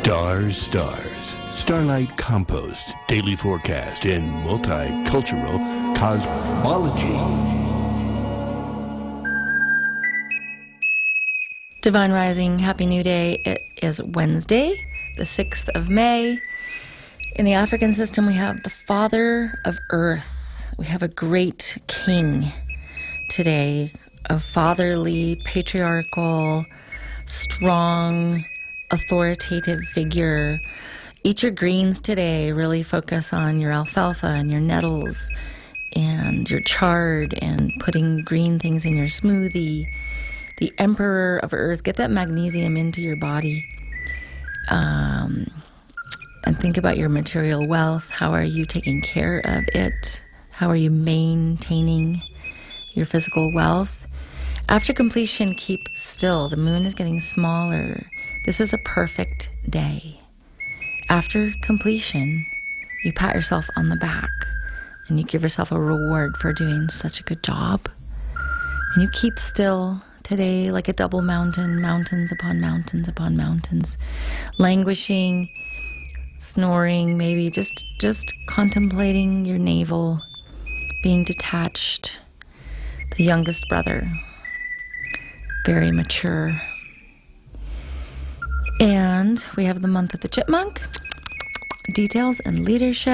Stars. Starlight Compost, daily forecast in multicultural cosmology. Divine Rising, Happy New Day. It is Wednesday, the 6th of May. In the African system, we have the Father of Earth. We have a great king today, a fatherly, patriarchal, strong, authoritative figure. Eat your greens today. Really focus on your alfalfa and your nettles and your chard and putting green things in your smoothie. The Emperor of Earth, get that magnesium into your body. And think about your material wealth. How are you taking care of it? How are you maintaining your physical wealth? After completion, keep still. The moon is getting smaller. This is a perfect day. After completion, you pat yourself on the back and you give yourself a reward for doing such a good job. And you keep still today like a double mountain, mountains upon mountains upon mountains, languishing, snoring, maybe just contemplating your navel, being detached, the youngest brother, very mature. And we have the month of the chipmunk, details and leadership.